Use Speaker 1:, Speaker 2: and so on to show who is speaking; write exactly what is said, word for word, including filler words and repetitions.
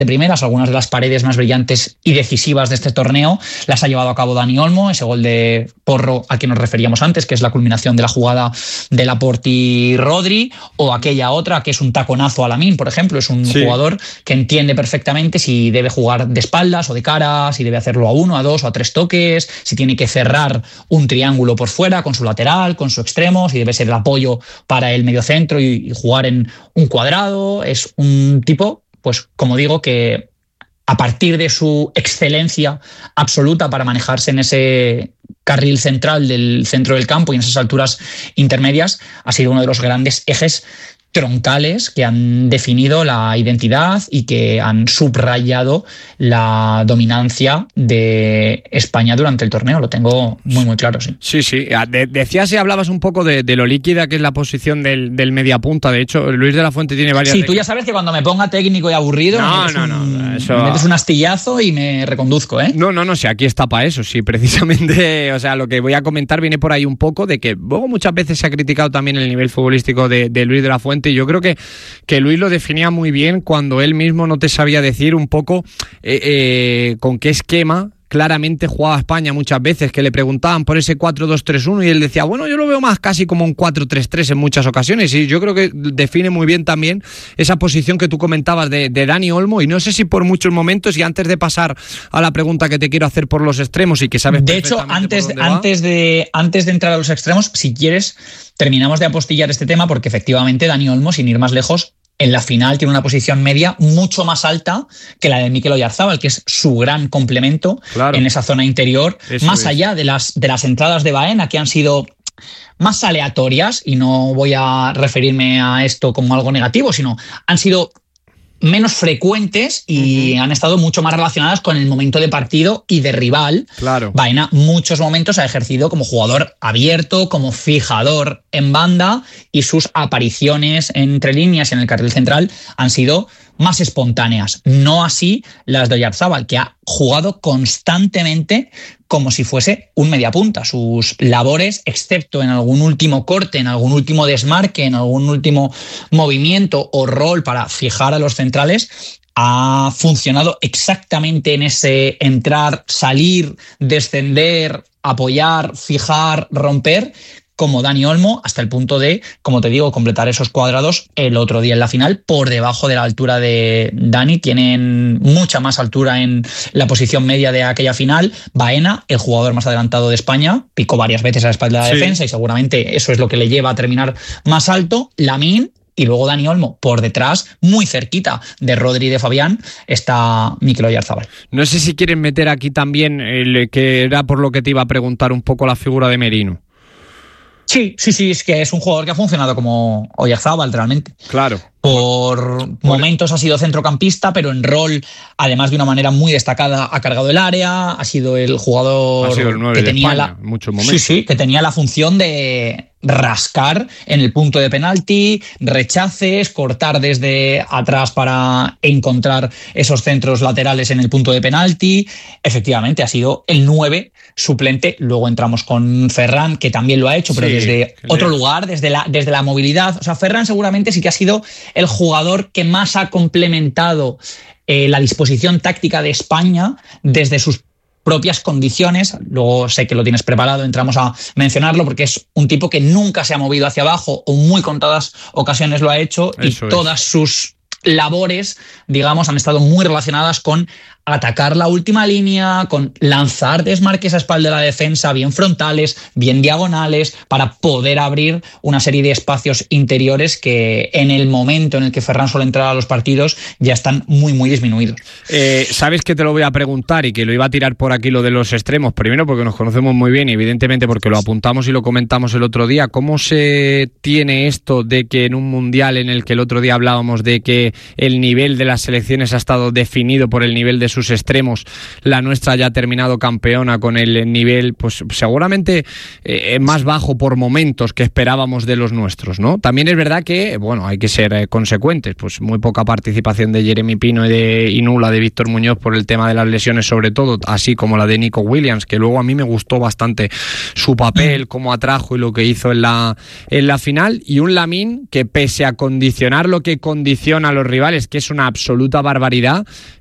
Speaker 1: de primeras, algunas de las paredes más brillantes y decisivas de este torneo las ha llevado a cabo Dani Olmo, ese gol de Porro al que nos referíamos antes, que es la culminación de la jugada de Laporte y Rodri, o aquella otra que es un taconazo a Lamine, por ejemplo. Es un sí. jugador que entiende perfectamente si debe jugar de espaldas o de cara, si debe hacerlo a uno, a dos o a tres toques, si tiene que cerrar un triángulo por fuera con su lateral, con su extremo, si debe ser el apoyo para el mediocentro y, y jugar en un cuadrado. Es un tipo, pues como digo, que a partir de su excelencia absoluta para manejarse en ese carril central del centro del campo y en esas alturas intermedias, ha sido uno de los grandes ejes troncales que han definido la identidad y que han subrayado la dominancia de España durante el torneo. Lo tengo muy, muy claro, sí.
Speaker 2: Sí, sí. De- decías y hablabas un poco de, de lo líquida que es la posición del, del mediapunta. De hecho, Luis de la Fuente tiene varias...
Speaker 1: Sí, tú ya sabes que cuando me ponga técnico y aburrido,
Speaker 2: no,
Speaker 1: me,
Speaker 2: no,
Speaker 1: un,
Speaker 2: no, eso...
Speaker 1: me metes un astillazo y me reconduzco, ¿eh?
Speaker 2: No, no, no, sí, aquí está para eso, sí, precisamente. O sea, lo que voy a comentar viene por ahí un poco de que luego muchas veces se ha criticado también el nivel futbolístico de, de Luis de la Fuente. Y yo creo que, que Luis lo definía muy bien cuando él mismo no te sabía decir un poco eh, eh, con qué esquema claramente jugaba España muchas veces, que le preguntaban por ese cuatro dos tres uno y él decía, bueno, yo lo veo más casi como un cuatro tres tres en muchas ocasiones, y yo creo que define muy bien también esa posición que tú comentabas de, de Dani Olmo. Y no sé si por muchos momentos, y antes de pasar a la pregunta que te quiero hacer por los extremos y que sabes
Speaker 1: de hecho, antes, antes, de, antes de entrar a los extremos, si quieres, terminamos de apostillar este tema, porque efectivamente Dani Olmo, sin ir más lejos, en la final tiene una posición media mucho más alta que la de Mikel Oyarzabal, que es su gran complemento, claro, en esa zona interior, eso más es. allá de las, de las entradas de Baena, que han sido más aleatorias, y no voy a referirme a esto como algo negativo, sino han sido menos frecuentes y uh-huh. han estado mucho más relacionadas con el momento de partido y de rival.
Speaker 2: Claro.
Speaker 1: Baena muchos momentos ha ejercido como jugador abierto, como fijador en banda, y sus apariciones entre líneas en el carril central han sido más espontáneas. No así las de Oyarzabal, que ha jugado constantemente como si fuese un mediapunta. Sus labores, excepto en algún último corte, en algún último desmarque, en algún último movimiento o rol para fijar a los centrales, ha funcionado exactamente en ese entrar, salir, descender, apoyar, fijar, romper, como Dani Olmo, hasta el punto de, como te digo, completar esos cuadrados el otro día en la final por debajo de la altura de Dani. Tienen mucha más altura en la posición media de aquella final. Baena, el jugador más adelantado de España, picó varias veces a la espalda de la sí. defensa, y seguramente eso es lo que le lleva a terminar más alto. Lamine, y luego Dani Olmo por detrás, muy cerquita de Rodri y de Fabián, está Mikel Oyarzabal.
Speaker 2: No sé si quieren meter aquí también, el que era por lo que te iba a preguntar un poco, la figura de Merino.
Speaker 1: Sí, sí, sí, es que es un jugador que ha funcionado como Oyarzabal realmente.
Speaker 2: Claro.
Speaker 1: Por momentos ha sido centrocampista, pero en rol, además de una manera muy destacada, ha cargado el área, ha sido el jugador
Speaker 2: ha sido el nueve
Speaker 1: que
Speaker 2: de
Speaker 1: tenía
Speaker 2: España,
Speaker 1: la
Speaker 2: en muchos momentos.
Speaker 1: Sí, sí, que tenía la función de rascar en el punto de penalti, rechaces, cortar desde atrás para encontrar esos centros laterales en el punto de penalti. Efectivamente, ha sido el nueve suplente. Luego entramos con Ferran, que también lo ha hecho, pero sí, desde otro le... lugar, desde la, desde la movilidad. O sea, Ferran seguramente sí que ha sido el jugador que más ha complementado eh, la disposición táctica de España desde sus propias condiciones. Luego sé que lo tienes preparado, entramos a mencionarlo, porque es un tipo que nunca se ha movido hacia abajo, o muy contadas ocasiones lo ha hecho. Eso y todas es. sus labores, digamos, han estado muy relacionadas con atacar la última línea, con lanzar desmarques a espalda de la defensa, bien frontales, bien diagonales, para poder abrir una serie de espacios interiores que en el momento en el que Ferran suele entrar a los partidos ya están muy, muy disminuidos.
Speaker 2: Eh, Sabes que te lo voy a preguntar y que lo iba a tirar por aquí lo de los extremos, primero porque nos conocemos muy bien y evidentemente porque lo apuntamos y lo comentamos el otro día. ¿Cómo se tiene esto de que en un mundial en el que el otro día hablábamos de que el nivel de las selecciones ha estado definido por el nivel de sus extremos, la nuestra ya ha terminado campeona con el nivel, pues seguramente eh, más bajo por momentos que esperábamos de los nuestros, ¿no? También es verdad que, bueno, hay que ser eh, consecuentes, pues muy poca participación de Jeremy Pino y, de, y nula de Víctor Muñoz por el tema de las lesiones sobre todo, así como la de Nico Williams, que luego a mí me gustó bastante su papel, cómo atrajo y lo que hizo en la, en la final, y un Lamine que pese a condicionar lo que condiciona a los los rivales, que es una absoluta barbaridad,